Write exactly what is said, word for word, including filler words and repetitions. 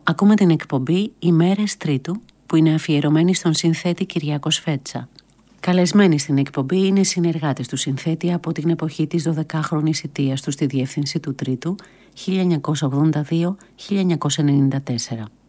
Ακούμε την εκπομπή «Ημέρες Τρίτου» που είναι αφιερωμένη στον συνθέτη Κυριάκο Σφέτσα. Καλεσμένοι στην εκπομπή είναι συνεργάτες του συνθέτη από την εποχή της δωδεκάχρονης ηττίας του στη διεύθυνση του Τρίτου χίλια εννιακόσια ογδόντα δύο με χίλια εννιακόσια ενενήντα τέσσερα.